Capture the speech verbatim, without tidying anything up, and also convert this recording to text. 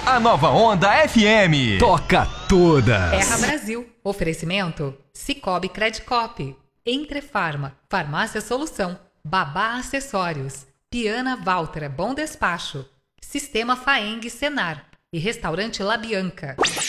A nova Onda F M. Toca todas. Terra Brasil. Oferecimento Cicobi Credicop. Entrefarma. Farmácia Solução. Babá Acessórios. Piana Valtra Bom Despacho. Sistema Faeng Senar. E Restaurante La Bianca.